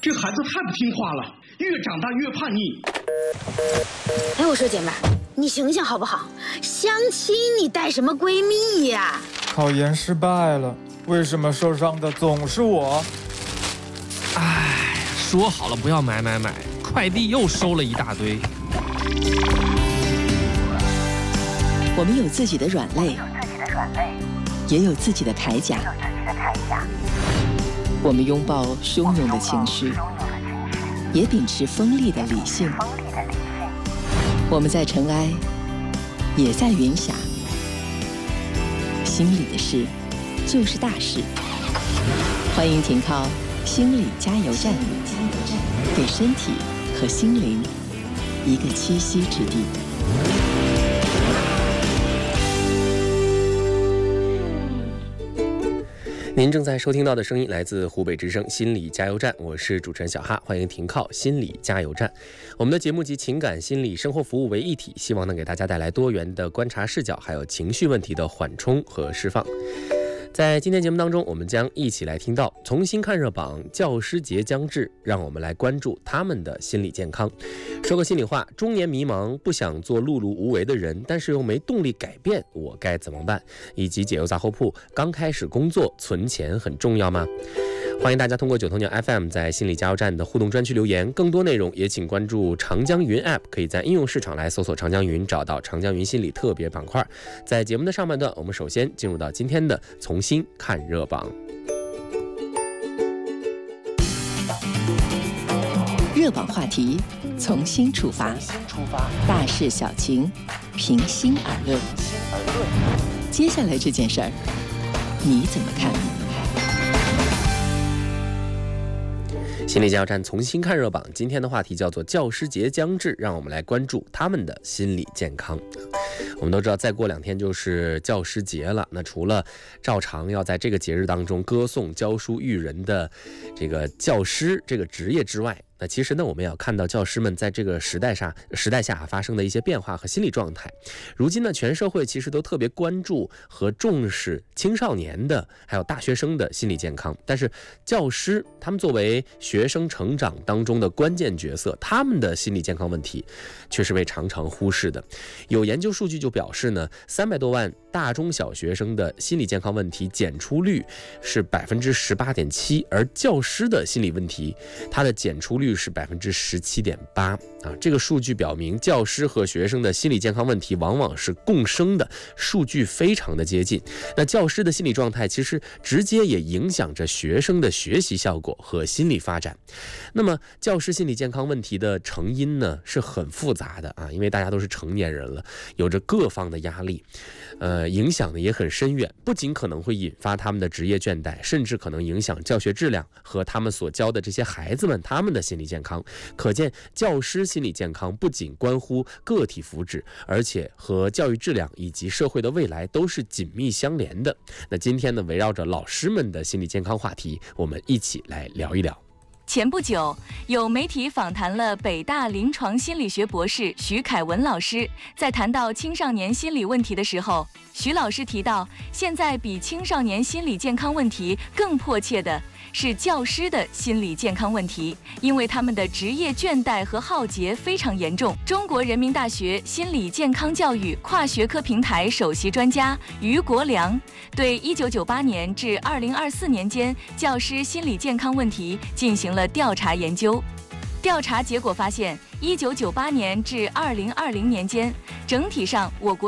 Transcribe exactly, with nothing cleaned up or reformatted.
这孩子太不听话了，越长大越叛逆。 哎，我说姐妹儿，你醒醒好不好？相亲你带什么闺蜜呀？ 考研失败了，为什么受伤的总是我？ 唉，说好了不要买买买，快递又收了一大堆。 我们有自己的软肋，也有自己的铠甲。我们拥抱汹涌的情绪，也秉持锋利的理性。我们在尘埃，也在云霞。心里的事，就是大事。欢迎停靠心理加油站，给身体和心灵一个栖息之地。 您正在收听到的声音来自湖北之声心理加油站，我是主持人小哈，欢迎停靠心理加油站。我们的节目集情感、心理、生活服务为一体，希望能给大家带来多元的观察视角，还有情绪问题的缓冲和释放。在今天节目当中，我们将一起来听到重新看热榜，教师节将至，让我们来关注他们的心理健康。说个心里话，中年迷茫，不想做碌碌无为的人，但是又没动力改变，我该怎么办？以及解忧杂货铺，刚开始工作，存钱很重要吗？欢迎大家通过九头鸟 F M 在心理加油站的互动专区留言，更多内容也请关注长江云 App， 可以在应用市场来搜索长江云，找到长江云心理特别板块。在节目的上半段，我们首先进入到今天的重新看热榜。 热榜话题，从新出发，大事小情，平心而论。接下来这件事儿，你怎么看？ 心理加油站重新看热榜，今天的话题叫做教师节将至，让我们来关注他们的心理健康。我们都知道再过两天就是教师节了，那除了照常要在这个节日当中歌颂教书育人的这个教师这个职业之外，那其实呢，我们也要看到教师们在这个时代上时代下发生的一些变化和心理状态。如今呢，全社会其实都特别关注和重视青少年的还有大学生的心理健康，但是教师他们作为学生成长当中的关键角色，他们的心理健康问题却是被常常忽视的。有研究数据就表示呢，三百多万大中小学生的心理健康问题检出率是百分之十八点七，而教师的心理问题，它的检出率是百分之十七点八啊。这个数据表明，教师和学生的心理健康问题往往是共生的，数据非常的接近。那教师的心理状态其实直接也影响着学生的学习效果和心理发展。那么，教师心理健康问题的成因呢，是很复杂的啊，因为大家都是成年人了，有着各方的压力，呃，影响呢也很深远，不仅可能会引发他们的职业倦怠，甚至可能影响教学质量和他们所教的这些孩子们他们的心理健康。可见教师心理健康不仅关乎个体福祉，而且和教育质量以及社会的未来都是紧密相连的。那今天呢，围绕着老师们的心理健康话题，我们一起来聊一聊。 前不久，有媒体访谈了北大临床心理学博士徐凯文老师。在谈到青少年心理问题的时候，徐老师提到，现在比青少年心理健康问题更迫切的是教师的心理健康问题，因为他们的职业倦怠和浩劫非常严重。中国人民大学心理健康教育跨学科平台首席专家于国良对一九九八年至二零二四年间教师心理健康问题进行了调查研究。调查结果发现，一九九八年至二零二零年间，整体上我国